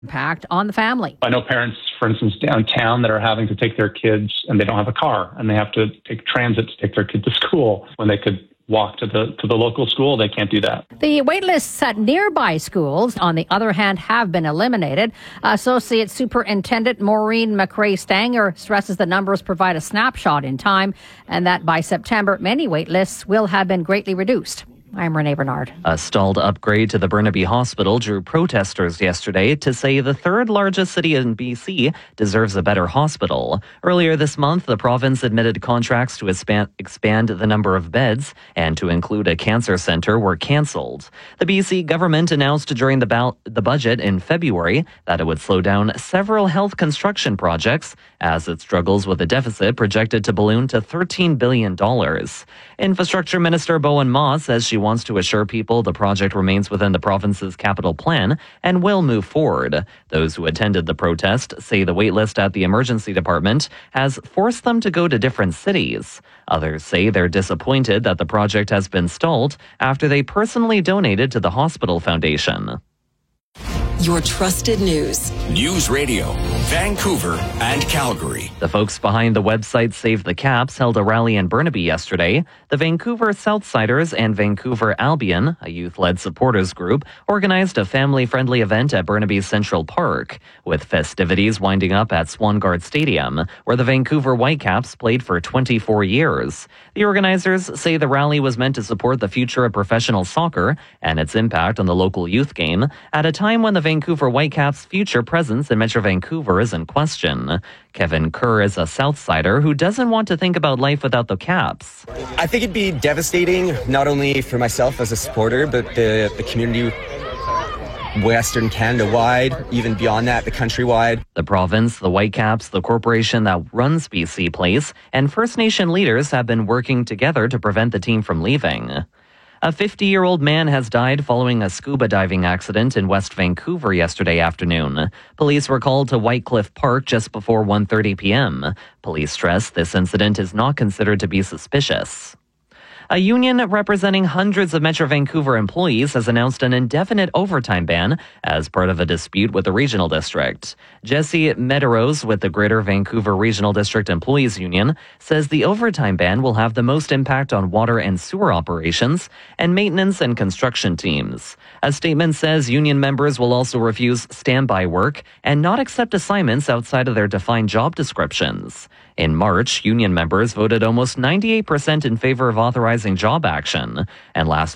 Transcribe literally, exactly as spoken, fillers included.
impact on the family. I know parents, for instance, downtown that are having to take their kids and they don't have a car and they have to take transit to take their kid to school when they could walk to the to the local school. They can't do that. The wait lists at nearby schools, on the other hand, have been eliminated. Associate Superintendent Maureen McRae-Stanger stresses the numbers provide a snapshot in time and that by September, many wait lists will have been greatly reduced. I'm Renee Bernard. A stalled upgrade to the Burnaby Hospital drew protesters yesterday to say the third largest city in B C deserves a better hospital. Earlier this month, the province admitted contracts to expand, expand the number of beds and to include a cancer centre were cancelled. The B C government announced during the, bal- the budget in February that it would slow down several health construction projects as it struggles with a deficit projected to balloon to thirteen billion dollars. Infrastructure Minister Bowen Ma says she wants to assure people the project remains within the province's capital plan and will move forward. Those who attended the protest say the waitlist at the emergency department has forced them to go to different cities. Others say they're disappointed that the project has been stalled after they personally donated to the hospital foundation. Your trusted news. News Radio, Vancouver and Calgary. The folks behind the website Save the Caps held a rally in Burnaby yesterday. The Vancouver Southsiders and Vancouver Albion, a youth-led supporters group, organized a family-friendly event at Burnaby's Central Park, with festivities winding up at Swangard Stadium, where the Vancouver Whitecaps played for twenty-four years. The organizers say the rally was meant to support the future of professional soccer and its impact on the local youth game at a time when the Vancouver Whitecaps' future presence in Metro Vancouver is in question. Kevin Kerr is a Southsider who doesn't want to think about life without the Caps. I think it'd be devastating, not only for myself as a supporter, but the, the community Western Canada-wide, even beyond that, the country-wide. The province, the Whitecaps, the corporation that runs B C Place, and First Nation leaders have been working together to prevent the team from leaving. A fifty-year-old man has died following a scuba diving accident in West Vancouver yesterday afternoon. Police were called to Whitecliff Park just before one thirty p.m. Police stress this incident is not considered to be suspicious. A union representing hundreds of Metro Vancouver employees has announced an indefinite overtime ban as part of a dispute with the regional district. Jesse Meadows with the Greater Vancouver Regional District Employees Union says the overtime ban will have the most impact on water and sewer operations and maintenance and construction teams. A statement says union members will also refuse standby work and not accept assignments outside of their defined job descriptions. In March, union members voted almost ninety-eight percent in favor of authorizing job action, and last